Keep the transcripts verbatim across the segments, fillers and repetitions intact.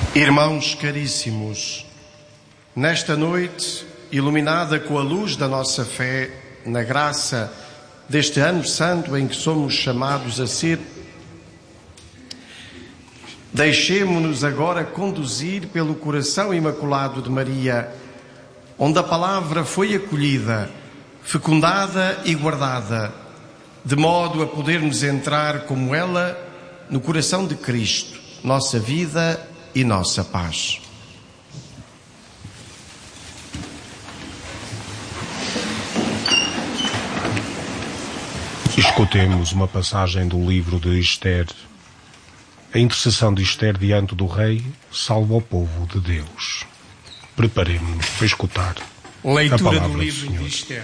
Irmãos caríssimos, nesta noite, iluminada com a luz da nossa fé, na graça deste ano santo em que somos chamados a ser, deixemo-nos agora conduzir pelo coração imaculado de Maria, onde a palavra foi acolhida, fecundada e guardada, de modo a podermos entrar como ela no coração de Cristo, nossa vida e nossa paz. Escutemos uma passagem do livro de Ester. A intercessão de Ester diante do rei salva o povo de Deus. Preparemo-nos para escutar Leitura a palavra do livro do Senhor. de Ester.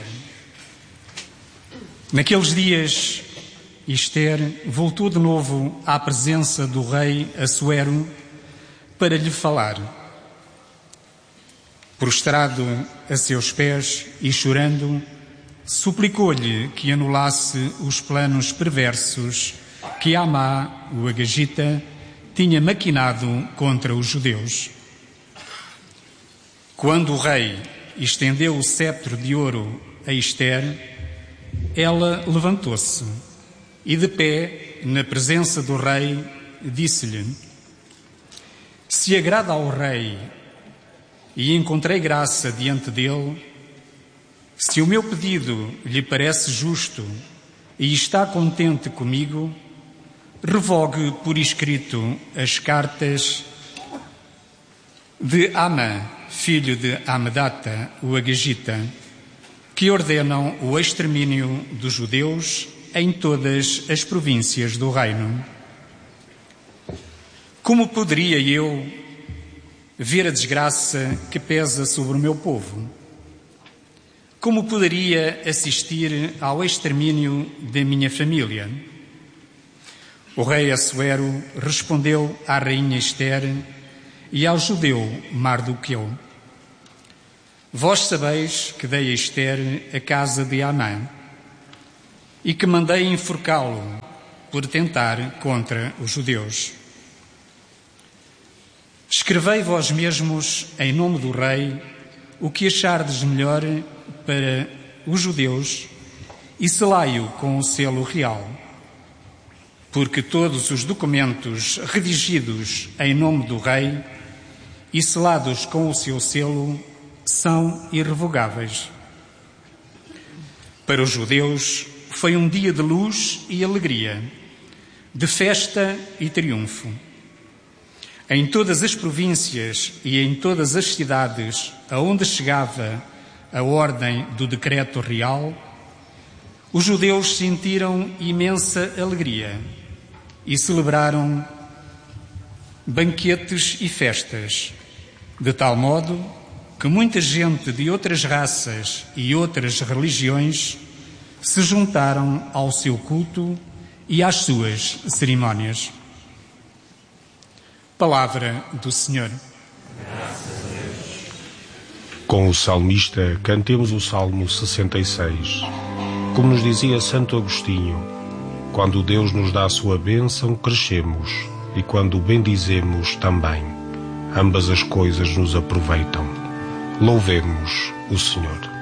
Naqueles dias, Ester voltou de novo à presença do rei Assuero para lhe falar. Prostrado a seus pés e chorando, suplicou-lhe que anulasse os planos perversos que Amã, o Agagita, tinha maquinado contra os judeus. Quando o rei estendeu o cetro de ouro a Ester, ela levantou-se e, de pé, na presença do rei, disse-lhe: Se agrada ao rei e encontrei graça diante dele, se o meu pedido lhe parece justo e está contente comigo, revogue por escrito as cartas de Amã, filho de Amedata, o Agagita, que ordenam o extermínio dos judeus em todas as províncias do reino. Como poderia eu ver a desgraça que pesa sobre o meu povo? Como poderia assistir ao extermínio da minha família? O rei Assuero respondeu à rainha Ester e ao judeu Mardoqueu: Vós sabeis que dei a Ester a casa de Amã e que mandei enforcá-lo por tentar contra os judeus. Escrevei vós mesmos, em nome do rei, o que achardes melhor para os judeus e selai-o com o selo real, porque todos os documentos redigidos em nome do rei e selados com o seu selo são irrevogáveis. Para os judeus foi um dia de luz e alegria, de festa e triunfo. Em todas as províncias e em todas as cidades aonde chegava a ordem do decreto real, os judeus sentiram imensa alegria e celebraram banquetes e festas, de tal modo que muita gente de outras raças e outras religiões se juntaram ao seu culto e às suas cerimónias. Palavra do Senhor. Com o salmista, cantemos o Salmo sessenta e seis. Como nos dizia Santo Agostinho, quando Deus nos dá a sua bênção, crescemos, e quando o bendizemos também. Ambas as coisas nos aproveitam. Louvemos o Senhor.